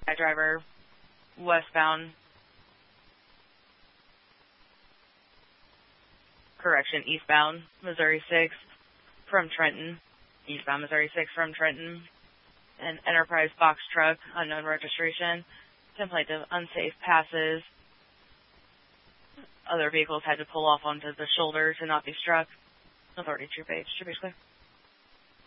driver westbound. Correction, eastbound, Missouri 6 from Trenton. Eastbound Missouri 6 from Trenton. An Enterprise box truck, unknown registration. 10 plaintiff unsafe passes. Other vehicles had to pull off onto the shoulder to not be struck. Authority, Troop H. Troop H, clear.